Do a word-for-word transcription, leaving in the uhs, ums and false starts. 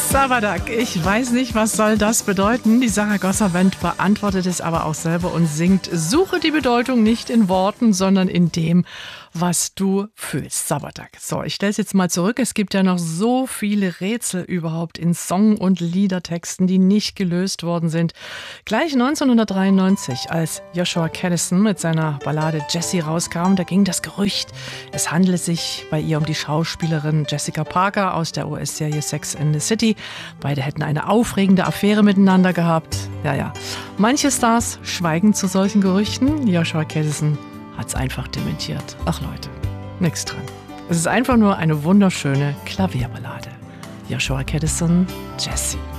Sabbatak, ich weiß nicht, was soll das bedeuten. Die Saragossa Band beantwortet es aber auch selber und singt: Suche die Bedeutung nicht in Worten, sondern in dem, was du fühlst. Sabbatak. So, ich stelle es jetzt mal zurück. Es gibt ja noch so viele Rätsel überhaupt in Song- und Liedertexten, die nicht gelöst worden sind. Gleich neunzehnhundertdreiundneunzig, als Joshua Kadison mit seiner Ballade Jessie rauskam, da ging das Gerücht, es handele sich bei ihr um die Schauspielerin Jessica Parker aus der U S-Serie Sex and the City. Beide hätten eine aufregende Affäre miteinander gehabt. Ja, ja. Manche Stars schweigen zu solchen Gerüchten. Joshua Kadison hat's einfach dementiert. Ach Leute, nix dran. Es ist einfach nur eine wunderschöne Klavierballade. Joshua Kadison, Jessie.